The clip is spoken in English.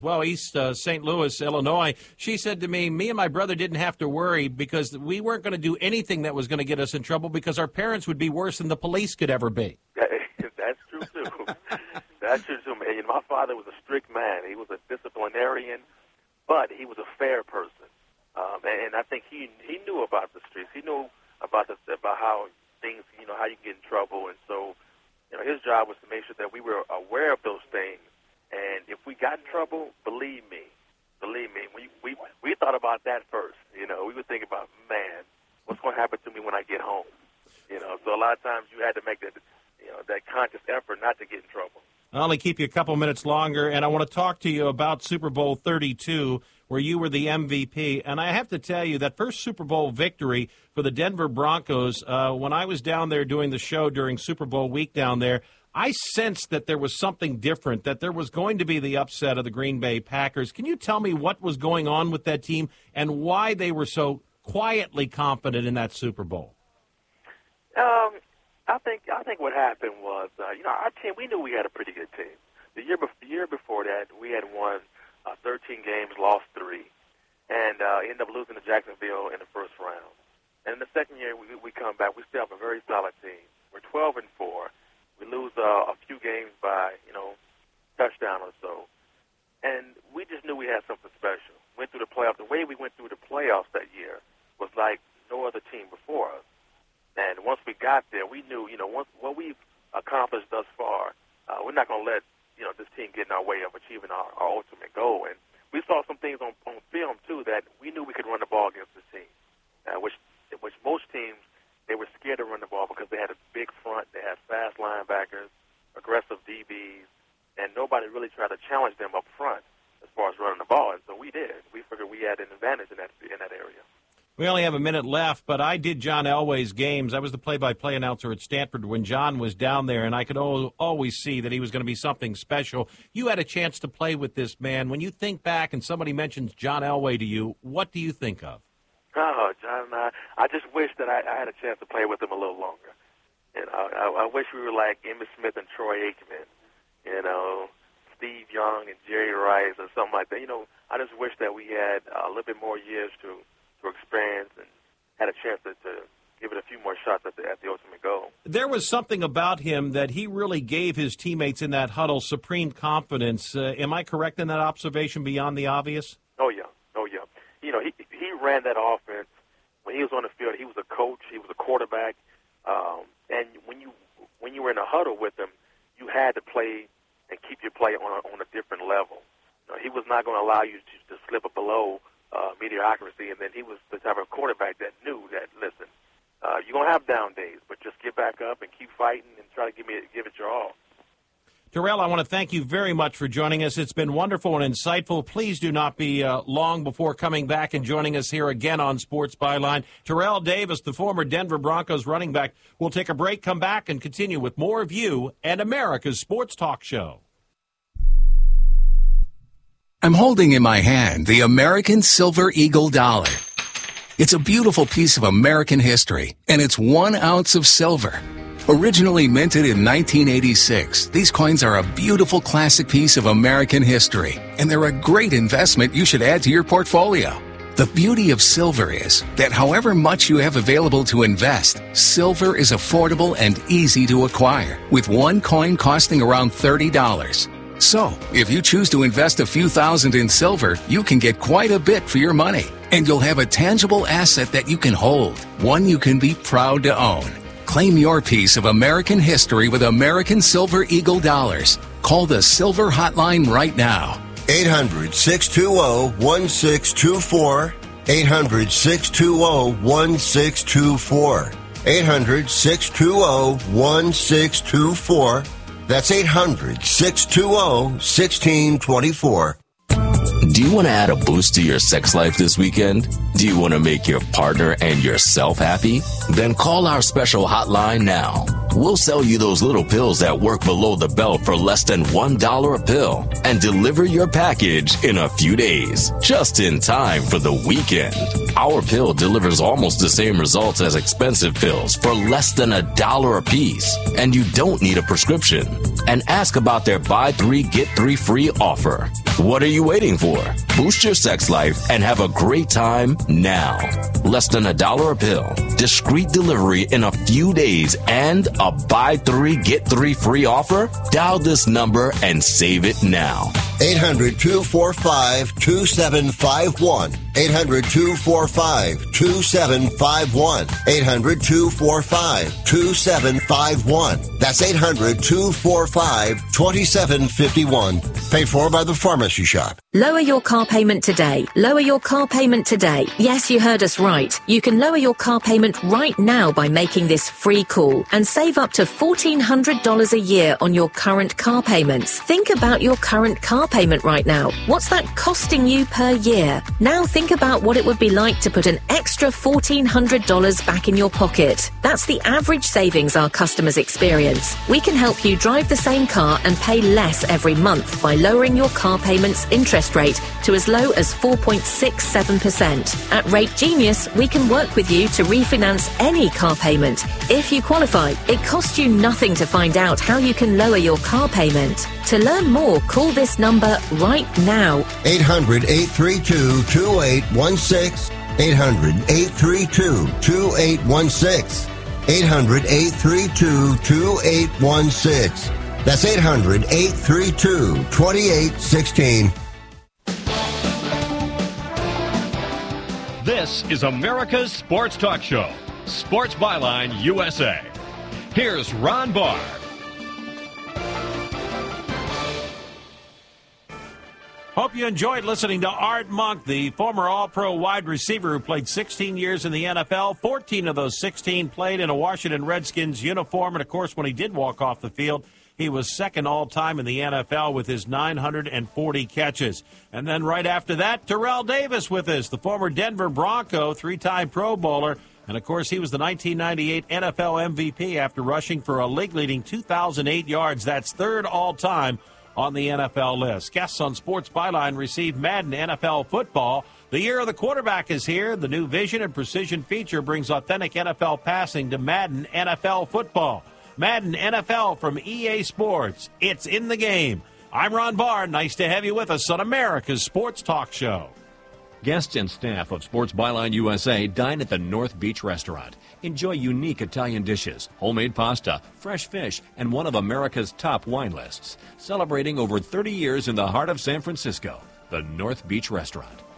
Well, East St. Louis, Illinois. She said to me and my brother didn't have to worry because we weren't going to do anything that was going to get us in trouble because our parents would be worse than the police could ever be. That's true, too. That's true, too, man. My father was a strict man. He was a disciplinarian, but he was a fair person. And I think he knew about the streets. He knew about how things, how you get in trouble. And so, his job was to make sure that we were aware of those things. And if we got in trouble, believe me, we thought about that first. We would think about, man, what's going to happen to me when I get home? So a lot of times you had to make that conscious effort not to get in trouble. I'll only keep you a couple minutes longer, and I want to talk to you about Super Bowl 32, where you were the MVP. And I have to tell you, that first Super Bowl victory for the Denver Broncos, when I was down there doing the show during Super Bowl week down there, I sensed that there was something different, that there was going to be the upset of the Green Bay Packers. Can you tell me what was going on with that team and why they were so quietly confident in that Super Bowl? I think what happened was, our team, we knew we had a pretty good team. The year before that, we had won 13 games, lost 3, and ended up losing to Jacksonville in the first round. And in the second year, we come back. We still have a very solid team. We're 12-4. We lose a few games by, touchdown or so. And we just knew we had something special. Went through the playoffs. The way we went through the playoffs that year was like no other team before us. And once we got there, we knew, what we've accomplished thus far, we're not going to let, this team get in our way of achieving our ultimate goal. And we saw some things on film, too, that we knew we could run the ball against this team, which most teams, they were scared to run the ball because they had a big front, they had fast linebackers, aggressive DBs, and nobody really tried to challenge them up front as far as running the ball. And so we did. We figured we had an advantage in that area. We only have a minute left, but I did John Elway's games. I was the play-by-play announcer at Stanford when John was down there, and I could always see that he was going to be something special. You had a chance to play with this man. When you think back and somebody mentions John Elway to you, what do you think of? Oh, John, I just wish that I had a chance to play with him a little longer. I wish we were like Emmitt Smith and Troy Aikman, Steve Young and Jerry Rice or something like that. I just wish that we had a little bit more years to experience and had a chance to give it a few more shots at the ultimate goal. There was something about him that he really gave his teammates in that huddle supreme confidence. Am I correct in that observation beyond the obvious? Oh, yeah. He ran that offense. When he was on the field, he was a coach. He was a quarterback. And when you were in a huddle with him, you had to play and keep your play on a different level. He was not going to allow you to slip below mediocrity, and then he was the type of quarterback that knew that, listen, you're going to have down days, but just get back up and keep fighting and try to give it your all. Terrell, I want to thank you very much for joining us. It's been wonderful and insightful. Please do not be long before coming back and joining us here again on Sports Byline. Terrell Davis, the former Denver Broncos running back, will take a break, come back, and continue with more of you and America's Sports Talk Show. I'm holding in my hand the American Silver Eagle dollar. It's a beautiful piece of American history, and it's 1 ounce of silver. Originally minted in 1986, these coins are a beautiful classic piece of American history, and they're a great investment you should add to your portfolio. The beauty of silver is that however much you have available to invest, silver is affordable and easy to acquire, with one coin costing around $30. So, if you choose to invest a few thousand in silver, you can get quite a bit for your money, and you'll have a tangible asset that you can hold, one you can be proud to own. Claim your piece of American history with American Silver Eagle dollars. Call the Silver Hotline right now. 800-620-1624. 800-620-1624. 800-620-1624. That's 800-620-1624. Do you want to add a boost to your sex life this weekend? Do you want to make your partner and yourself happy? Then call our special hotline now. We'll sell you those little pills that work below the belt for less than $1 a pill and deliver your package in a few days, just in time for the weekend. Our pill delivers almost the same results as expensive pills for less than $1 a piece. And you don't need a prescription. And ask about their buy 3, get 3 free offer. What are you waiting for? Boost your sex life and have a great time now. Less than $1 a pill, discreet delivery in a few days, and a buy 3, get 3 free offer? Dial this number and save it now. 800-245-2751. 800-245-2751. 800-245-2751. That's 800-245-2751. Paid for by the Pharmacy Shop. Lower your car payment today. Lower your car payment today. Yes, you heard us right. You can lower your car payment right now by making this free call and save up to $1,400 a year on your current car payments. Think about your current car payment right now. What's that costing you per year? Now think about what it would be like to put an extra $1,400 back in your pocket. That's the average savings our customers experience. We can help you drive the same car and pay less every month by lowering your car payment's interest rate to as low as 4.67%. At Rate Genius, we can work with you to refinance any car payment. If you qualify, it costs you nothing to find out how you can lower your car payment. To learn more, call this number right now. 800-832-2816. 800-832-2816. 800-832-2816. That's 800-832-2816. This is America's Sports Talk Show, Sports Byline USA. Here's Ron Barr. Hope you enjoyed listening to Art Monk, the former All-Pro wide receiver who played 16 years in the NFL. 14 of those 16 played in a Washington Redskins uniform. And, of course, when he did walk off the field, he was second all-time in the NFL with his 940 catches. And then right after that, Terrell Davis with us, the former Denver Bronco, 3-time Pro Bowler. And, of course, he was the 1998 NFL MVP after rushing for a league-leading 2,008 yards. That's third all-time on the NFL list. Guests on Sports Byline receive Madden NFL Football. The year of the quarterback is here. The new vision and precision feature brings authentic NFL passing to Madden NFL Football. Madden NFL from EA Sports. It's in the game. I'm Ron Barr. Nice to have you with us on America's Sports Talk Show. Guests and staff of Sports Byline USA dine at the North Beach Restaurant. Enjoy unique Italian dishes, homemade pasta, fresh fish, and one of America's top wine lists. Celebrating over 30 years in the heart of San Francisco, the North Beach Restaurant.